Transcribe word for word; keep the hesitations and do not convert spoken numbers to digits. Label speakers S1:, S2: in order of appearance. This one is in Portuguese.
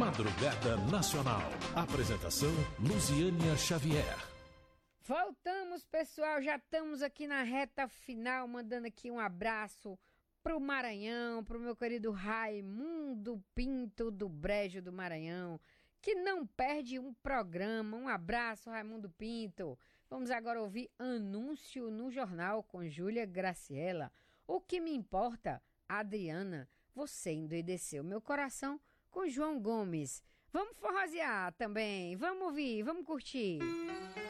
S1: Madrugada Nacional. Apresentação Luziânia Xavier.
S2: Voltamos, pessoal, já estamos aqui na reta final, mandando aqui um abraço pro Maranhão, pro meu querido Raimundo Pinto do Brejo do Maranhão, que não perde um programa. Um abraço, Raimundo Pinto. Vamos agora ouvir Anúncio no Jornal com Júlia Graciela. O que me importa, Adriana, você endoideceu meu coração com João Gomes. Vamos forrosear também, vamos ouvir, vamos curtir.